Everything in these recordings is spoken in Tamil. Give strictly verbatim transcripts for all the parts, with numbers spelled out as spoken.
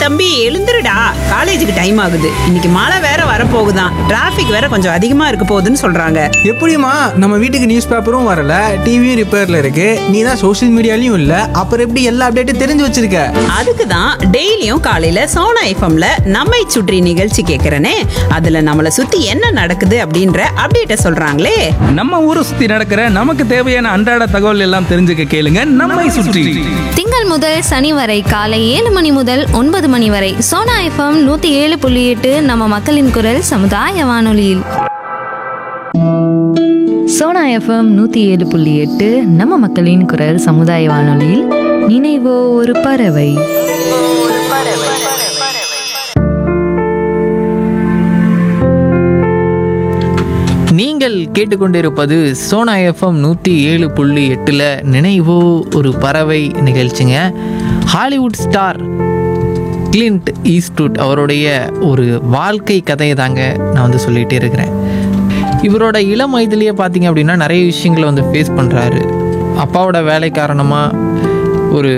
தம்பி எழுந்துருடா, காலேஜுக்கு டைம் ஆகுது. இன்னைக்கு மழை வேற வரப்போகுதான், டிராபிக் வேற கொஞ்சம் அதிகமா இருக்க போகுதுன்னு சொல்றாங்க. எப்படிமா? நம்ம வீட்டுக்கு நியூஸ் பேப்பரும் வரல, டிவியும் ரிப்பேர்ல இருக்கு. நீ தான் சோஷியல் மீடியாலையும் இல்ல, அப்புறம் எப்படி எல்லா அப்டேட்டும் தெரிஞ்சு வச்சிருக்க? அதுக்கு தான் டெய்லியும் காலையில சோனா எஃப்எம்ல நம்மை சுற்றி நிகழ்ச்சி கேட்கறனே. அதுல நம்மளை சுத்தி என்ன நடக்குது அப்படின்ற அப்டேட்ட சொல்றாங்களே. நம்ம ஊரை சுத்தி நடக்கிற நமக்கு தேவையான அன்றாட தகவல் எல்லாம் தெரிஞ்சுக்க கேளுங்க நம்மை சுற்றி. திங்கள் முதல் சனி வரை காலை ஏழு மணி முதல் ஒன்பது மணி வரை சோனா எஃப்எம் நூத்தி ஏழு புள்ளி எட்டு நம்ம மக்களின் குரல் சமுதாய வானொலியில். சோனா எஃப்எம் நூத்தி ஏழு புள்ளி எட்டு நம்ம மக்களின் குரல் சமுதாய வானொலியில் நினைவோ ஒரு பறவை. நீங்கள் கேட்டுக்கொண்டிருப்பது சோனா எஃப்எம் நூற்றி ஏழு புள்ளி எட்டில் நினைவோ ஒரு பறவை நிகழ்ச்சிங்க. ஹாலிவுட் ஸ்டார் கிளின்ட் ஈஸ்ட்வுட் அவருடைய ஒரு வாழ்க்கை கதையை தாங்க நான் வந்து சொல்லிகிட்டே இருக்கிறேன். இவரோட இளம் வயதிலேயே பார்த்தீங்க அப்படின்னா நிறைய விஷயங்களை வந்து ஃபேஸ் பண்ணுறாரு. அப்பாவோட வேலை காரணமாக ஒரு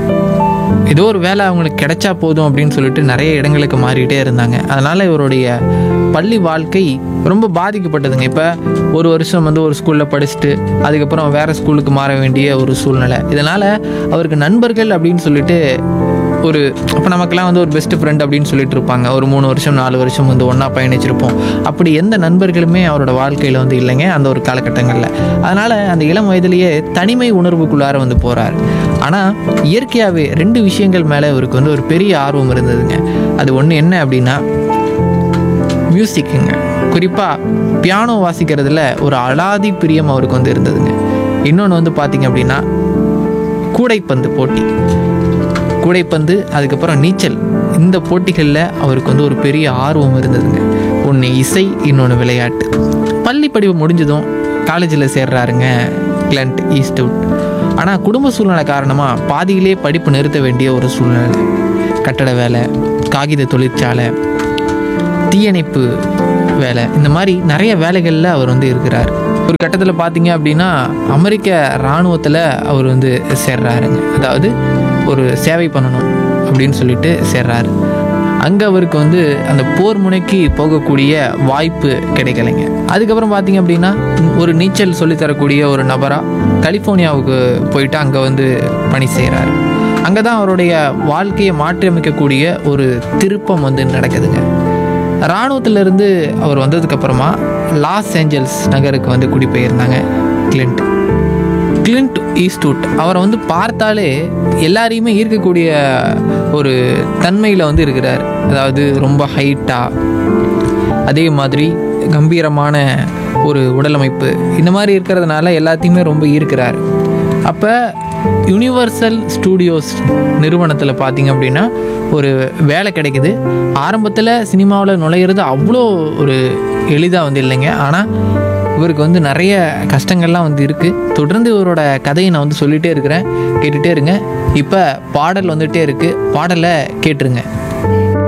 ஏதோ ஒரு வேலை அவங்களுக்கு கிடைச்சா போதும் அப்படின்னு சொல்லிட்டு நிறைய இடங்களுக்கு மாறிக்கிட்டே இருந்தாங்க. அதனால் இவருடைய பள்ளி வாழ்க்கை ரொம்ப பாதிக்கப்பட்டதுங்க. இப்போ ஒரு வருஷம் வந்து ஒரு ஸ்கூலில் படிச்சுட்டு அதுக்கப்புறம் வேறு ஸ்கூலுக்கு மாற வேண்டிய ஒரு சூழ்நிலை. இதனால் அவருக்கு நண்பர்கள் அப்படின்னு சொல்லிட்டு ஒரு இப்போ நமக்கெல்லாம் வந்து ஒரு பெஸ்ட் ஃப்ரெண்ட் அப்படின்னு சொல்லிட்டு இருப்பாங்க. ஒரு மூணு வருஷம் நாலு வருஷம் வந்து ஒன்றா பயணிச்சிருப்போம். அப்படி எந்த நண்பர்களுமே அவரோட வாழ்க்கையில் வந்து இல்லைங்க அந்த ஒரு காலகட்டங்களில். அதனால் அந்த இளம் வயதிலேயே தனிமை உணர்வுக்குள்ளார வந்து போகிறார். ஆனால் இயற்கையாகவே ரெண்டு விஷயங்கள் மேலே இவருக்கு வந்து ஒரு பெரிய ஆர்வம் இருந்ததுங்க. அது ஒன்று என்ன அப்படின்னா மியூசிக்குங்க. குறிப்பாக பியானோ வாசிக்கிறதுல ஒரு அலாதி பிரியம் அவருக்கு வந்து இருந்ததுங்க. இன்னொன்று வந்து பார்த்திங்க அப்படின்னா கூடைப்பந்து போட்டி, கூடைப்பந்து அதுக்கப்புறம் நீச்சல், இந்த போட்டிகளில் அவருக்கு வந்து ஒரு பெரிய ஆர்வம் இருந்ததுங்க. ஒன்று இசை, இன்னொன்று விளையாட்டு. பள்ளி படிப்பு முடிஞ்சதும் காலேஜில் சேர்றாருங்க கிளின்ட் ஈஸ்ட்வுட். ஆனால் குடும்ப சூழ்நிலை காரணமாக பாதியிலே படிப்பு நிறுத்த வேண்டிய ஒரு சூழ்நிலை. கட்டட வேலை, காகித தொழிற்சாலை, தீயணைப்பு வேலை, இந்த மாதிரி நிறைய வேலைகளில் அவர் வந்து இருக்கிறார். ஒரு கட்டத்தில் பார்த்தீங்க அப்படின்னா அமெரிக்க இராணுவத்தில் அவர் வந்து சேர்றாருங்க. அதாவது ஒரு சேவை பண்ணணும் அப்படின்னு சொல்லிட்டு சேர்றாரு. அங்கே அவருக்கு வந்து அந்த போர் முனைக்கு போகக்கூடிய வாய்ப்பு கிடைக்கலைங்க. அதுக்கப்புறம் பார்த்தீங்க அப்படின்னா ஒரு நீச்சல் சொல்லித்தரக்கூடிய ஒரு நபராக கலிஃபோர்னியாவுக்கு போயிட்டு அங்கே வந்து பணி செய்கிறார். அங்கே தான் அவருடைய வாழ்க்கையை மாற்றியமைக்கக்கூடிய ஒரு திருப்பம் வந்து நடக்குதுங்க. இராணுவத்திலிருந்து அவர் வந்ததுக்கப்புறமா லாஸ் ஏஞ்சல்ஸ் நகருக்கு வந்து குடிபெயர்ந்தாங்க கிளின்ட். கிளின்ட் ஈஸ்ட்வுட் அவரை வந்து பார்த்தாலே எல்லாரையுமே ஈர்க்கக்கூடிய ஒரு தன்மையில் வந்து இருக்கிறார். அதாவது ரொம்ப ஹைட்டாக, அதே மாதிரி கம்பீரமான ஒரு உடலமைப்பு, இந்த மாதிரி இருக்கிறதுனால எல்லாத்தையுமே ரொம்ப ஈர்க்கிறார். அப்போ யூனிவர்சல் ஸ்டூடியோஸ் நிறுவனத்தில் பார்த்தீங்க அப்படின்னா ஒரு வேலை கிடைக்குது. ஆரம்பத்தில் சினிமாவில் நுழையிறது அவ்வளோ ஒரு எளிதாக வந்து இல்லைங்க. ஆனால் இவருக்கு வந்து நிறைய கஷ்டங்கள்லாம் வந்து இருக்குது. தொடர்ந்து இவரோட கதையை நான் வந்து சொல்லிகிட்டே இருக்கிறேன், கேட்டுகிட்டே இருங்க. இப்போ பாடல் வந்துகிட்டே இருக்குது, பாடலை கேட்டுருங்க.